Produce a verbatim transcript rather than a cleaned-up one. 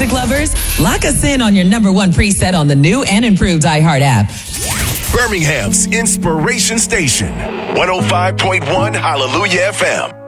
music lovers, lock us in on your number one preset on the new and improved iHeart app. Birmingham's Inspiration Station, one oh five point one Hallelujah F M.